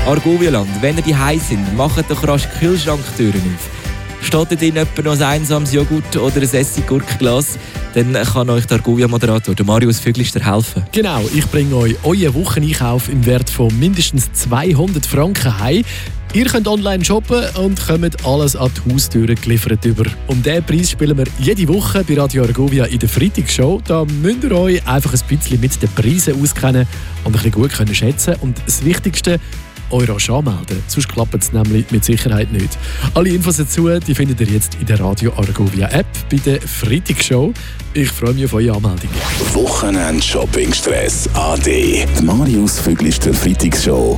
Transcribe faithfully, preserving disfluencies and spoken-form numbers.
Argovia-Land, wenn ihr daheim sind, macht doch rasch die Kühlschranktüren auf. Steht da drin etwa noch ein einsames Joghurt oder ein Essiggurkenglas, dann kann euch der Argovia-Moderator, der Marius Füglister, helfen. Genau, ich bringe euch euren Wocheneinkauf im Wert von mindestens zweihundert Franken heim. Ihr könnt online shoppen und kommt alles an die Haustüre geliefert über. Um diesen Preis spielen wir jede Woche bei Radio Argovia in der Freitagsshow. Da müsst ihr euch einfach ein bisschen mit den Preisen auskennen und ein bisschen gut können schätzen. Und das Wichtigste, euch rasch anmelden. Sonst klappt es nämlich mit Sicherheit nicht. Alle Infos dazu die findet ihr jetzt in der Radio Argovia App bei der Freitagsshow. Ich freue mich auf eure Anmeldung. Wochenend Shopping Stress A D. Die Marius Füglister Freitagsshow.